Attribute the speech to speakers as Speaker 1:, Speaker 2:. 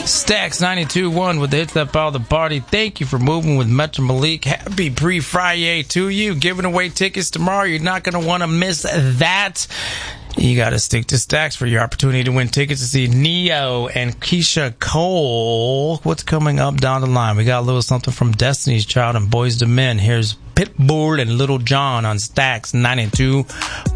Speaker 1: Stacks 92.1 with the hits that follow the party. Thank you for moving with Metro Malik. Happy pre-Friday to you. Giving away tickets tomorrow. You're not going to want to miss that. You got to stick to Stacks for your opportunity to win tickets to see Neo and Keisha Cole. What's coming up down the line? We got a little something from Destiny's Child and Boyz II Men. Here's Pitbull and Little John on Stacks 92.